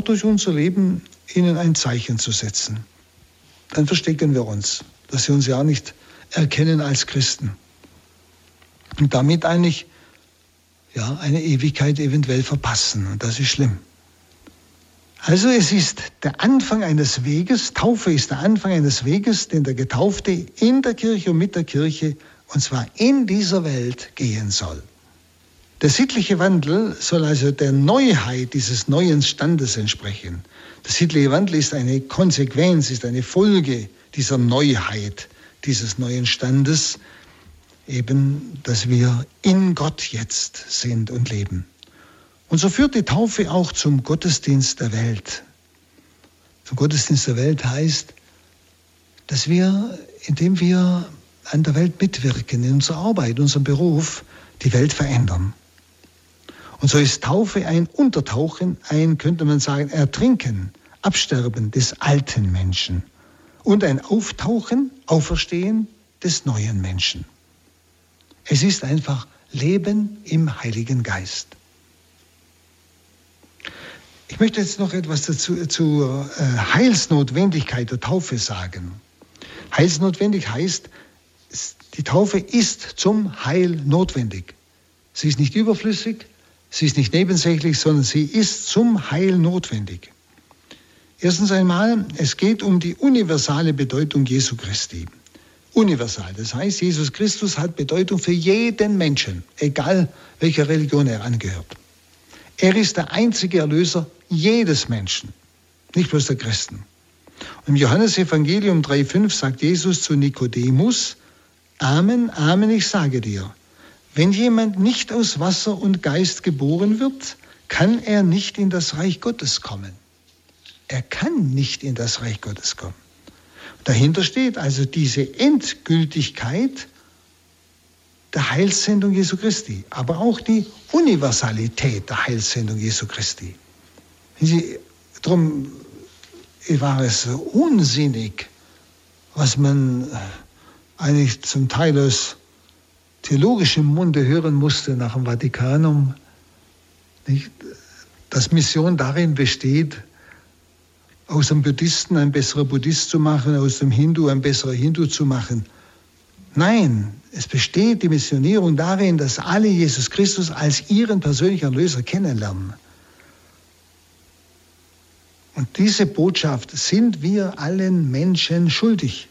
durch unser Leben ihnen ein Zeichen zu setzen. Dann verstecken wir uns, dass sie uns ja nicht erkennen als Christen. Und damit eigentlich eine Ewigkeit eventuell verpassen. Und das ist schlimm. Also es ist der Anfang eines Weges, Taufe ist der Anfang eines Weges, den der Getaufte in der Kirche und mit der Kirche, und zwar in dieser Welt, gehen soll. Der sittliche Wandel soll also der Neuheit dieses neuen Standes entsprechen. Der sittliche Wandel ist eine Konsequenz, ist eine Folge dieser Neuheit, dieses neuen Standes, eben, dass wir in Gott jetzt sind und leben. Und so führt die Taufe auch zum Gottesdienst der Welt. Zum Gottesdienst der Welt heißt, dass wir, indem wir an der Welt mitwirken, in unserer Arbeit, in unserem Beruf, die Welt verändern. Und so ist Taufe ein Untertauchen, ein, könnte man sagen, Ertrinken, Absterben des alten Menschen und ein Auftauchen, Auferstehen des neuen Menschen. Es ist einfach Leben im Heiligen Geist. Ich möchte jetzt noch etwas zur Heilsnotwendigkeit der Taufe sagen. Heilsnotwendig heißt, die Taufe ist zum Heil notwendig. Sie ist nicht überflüssig, sie ist nicht nebensächlich, sondern sie ist zum Heil notwendig. Erstens einmal, es geht um die universale Bedeutung Jesu Christi. Universal, das heißt, Jesus Christus hat Bedeutung für jeden Menschen, egal welcher Religion er angehört. Er ist der einzige Erlöser jedes Menschen, nicht bloß der Christen. Und im Johannesevangelium 3,5 sagt Jesus zu Nikodemus: Amen, Amen, ich sage dir, wenn jemand nicht aus Wasser und Geist geboren wird, kann er nicht in das Reich Gottes kommen. Er kann nicht in das Reich Gottes kommen. Dahinter steht also diese Endgültigkeit der Heilssendung Jesu Christi, aber auch die Universalität der Heilssendung Jesu Christi. Darum war es unsinnig, was man eigentlich zum Teil aus theologischem Munde hören musste nach dem Vatikanum, nicht? Dass Mission darin besteht, aus dem Buddhisten ein besserer Buddhist zu machen, aus dem Hindu ein besserer Hindu zu machen. Nein, es besteht die Missionierung darin, dass alle Jesus Christus als ihren persönlichen Erlöser kennenlernen. Und diese Botschaft sind wir allen Menschen schuldig.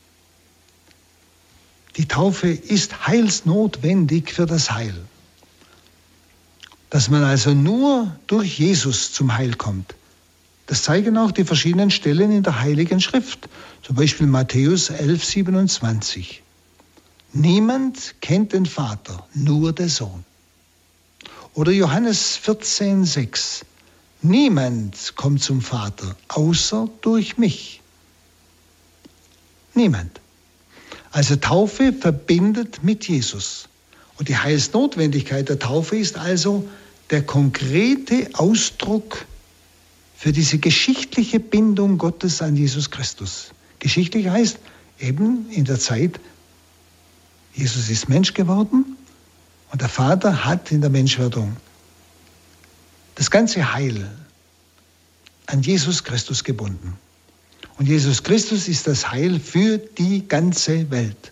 Die Taufe ist heilsnotwendig für das Heil. Dass man also nur durch Jesus zum Heil kommt. Das zeigen auch die verschiedenen Stellen in der Heiligen Schrift. Zum Beispiel Matthäus 11,27. Niemand kennt den Vater, nur der Sohn. Oder Johannes 14,6. Niemand kommt zum Vater, außer durch mich. Niemand. Also Taufe verbindet mit Jesus. Und die Heilsnotwendigkeit der Taufe ist also der konkrete Ausdruck für diese geschichtliche Bindung Gottes an Jesus Christus. Geschichtlich heißt eben in der Zeit, Jesus ist Mensch geworden und der Vater hat in der Menschwerdung das ganze Heil an Jesus Christus gebunden. Und Jesus Christus ist das Heil für die ganze Welt.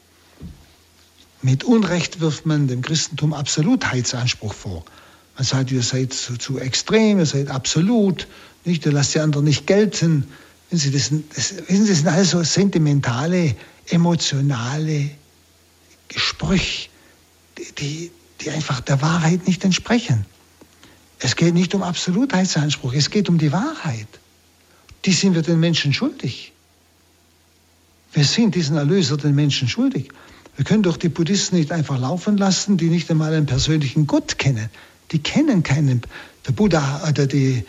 Mit Unrecht wirft man dem Christentum Absolutheitsanspruch vor. Man sagt, ihr seid zu extrem, ihr seid absolut, nicht? Ihr lasst die anderen nicht gelten. Wissen Sie, das sind also sentimentale, emotionale Sprüche, die einfach der Wahrheit nicht entsprechen. Es geht nicht um Absolutheitsanspruch, es geht um die Wahrheit. Die sind wir den Menschen schuldig. Wir sind diesen Erlöser den Menschen schuldig. Wir können doch die Buddhisten nicht einfach laufen lassen, die nicht einmal einen persönlichen Gott kennen. Die kennen keinen. Der Buddha oder der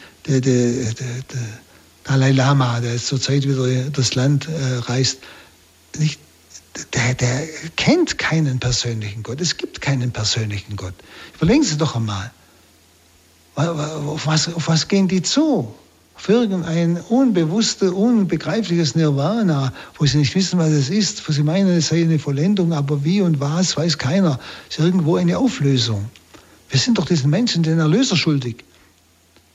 Dalai Lama, der jetzt zurzeit wieder das Land reist, nicht, der kennt keinen persönlichen Gott. Es gibt keinen persönlichen Gott. Überlegen Sie doch einmal, auf was gehen die zu? Auf irgendein unbewusstes, unbegreifliches Nirvana, wo sie nicht wissen, was es ist, wo sie meinen, es sei eine Vollendung, aber wie und was, weiß keiner. Es ist irgendwo eine Auflösung. Wir sind doch diesen Menschen den Erlöser schuldig.